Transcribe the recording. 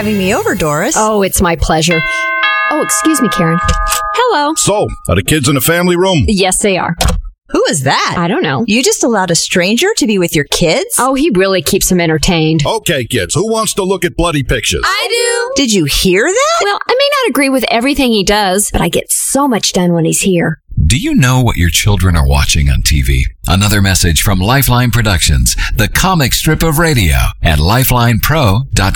having me over, Doris. Oh, it's my pleasure. Oh, excuse me, Karen. Hello. So, are the kids in the family room? Yes, they are. Who is that? I don't know. You just allowed a stranger to be with your kids? Oh, he really keeps them entertained. Okay, kids, who wants to look at bloody pictures? I do. Did you hear that? Well, I may not agree with everything he does, but I get so much done when he's here. Do you know what your children are watching on TV? Another message from Lifeline Productions, the comic strip of radio at lifelinepro.com.